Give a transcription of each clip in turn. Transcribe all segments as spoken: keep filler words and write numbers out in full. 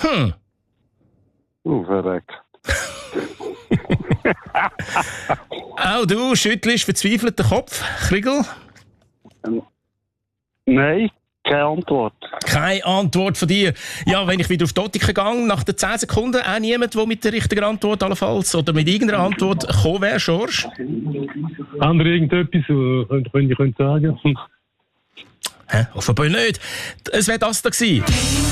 Hm. Oh, verreckt. Auch du schüttelst verzweifelt den Kopf, Kriegel? Ähm, nein, keine Antwort. Keine Antwort von dir. Ja, wenn ich wieder auf die Optiker gehe, nach den zehn Sekunden auch niemand, der mit der richtigen Antwort allenfalls oder mit irgendeiner Antwort gekommen wäre, Schorsch? Haben wir irgendetwas, äh, könnt, könnt ihr könnt sagen? Hä? Offenbar nicht. Es wäre das da gewesen.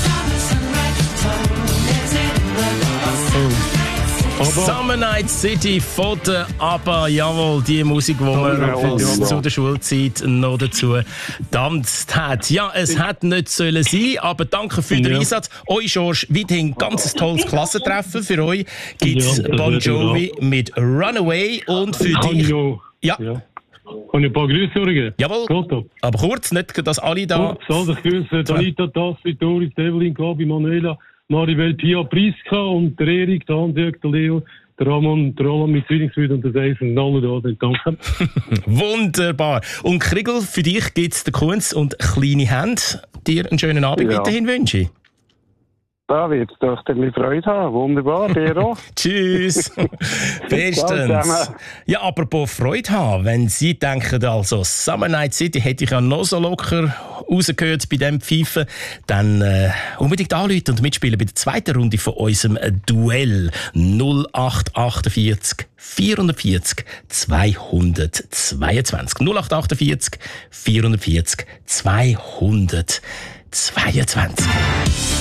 Summer Night City von der ABBA, jawohl, die Musik, die man jawohl, bis jawohl. zu der Schulzeit noch dazu getanzt hat. Ja, es hätte nicht sollen sein, aber danke für den Ja. Einsatz. Euch, George, weiterhin ganz tolles Klassentreffen. Für euch gibt es Ja, das Bon wird Jovi mit Runaway und für Kann ich dich... noch, Ja, ja. Kann ich ein paar Grüße übergeben? jawohl, Geht aber kurz, nicht, dass alle da... Ups, also ich grüße Anita, Tassi, Doris, Evelyn, Gabi, Manuela, Maribel, Pia, Priska und der Erik, der Hans-Jörg, der Leo, der Ramon, der Roland mit Zwillingsbrüdern und der Dave und alle da sind. Danke. Wunderbar. Und Kriegel, für dich gibt es den Kunz und kleine Hände. Dir einen schönen Abend Ja. weiterhin wünsche ich. Da wird es doch ein bisschen Freude haben. Wunderbar, dir auch. Tschüss. Ciao Bestens. zusammen. Ja, apropos Freude haben, wenn Sie denken, also Summer Night City hätte ich ja noch so locker rausgehört bei dem Pfeifen, dann äh, unbedingt anrufen und mitspielen bei der zweiten Runde von unserem äh, Duell null acht achtundvierzig vierundvierzig zweihundertzweiundzwanzig. null acht achtundvierzig vierundvierzig zweihundertzweiundzwanzig.